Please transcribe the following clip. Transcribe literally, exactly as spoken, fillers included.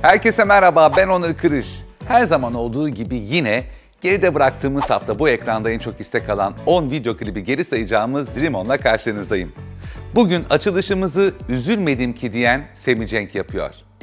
Herkese merhaba, ben Onur Kırış. Her zaman olduğu gibi yine geride bıraktığımız hafta bu ekranda en çok istek alan on video klibi geri sayacağımız Dream On'la karşınızdayım. Bugün açılışımızı üzülmedim ki diyen Semih Cenk yapıyor.